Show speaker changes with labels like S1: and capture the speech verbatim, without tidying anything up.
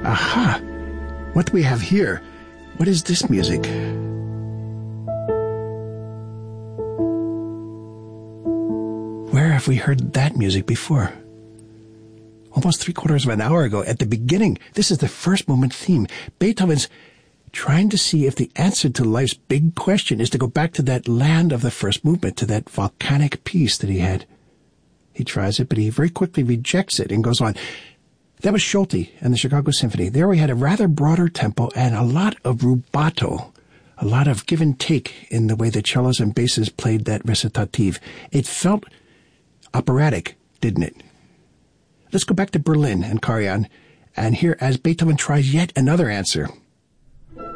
S1: Aha! What do we have here? What is this music? Where have we heard that music before? Almost three quarters of an hour ago, at the beginning, this is the first movement theme. Beethoven's trying to see if the answer to life's big question is to go back to that land of the first movement, to that volcanic peace that he had. He tries it, but he very quickly rejects it and goes on. That was Schulte and the Chicago Symphony. There we had a rather broader tempo and a lot of rubato, a lot of give and take in the way the cellos and basses played that recitative. It felt operatic, didn't it? Let's go back to Berlin and Karajan and hear as Beethoven tries yet another answer.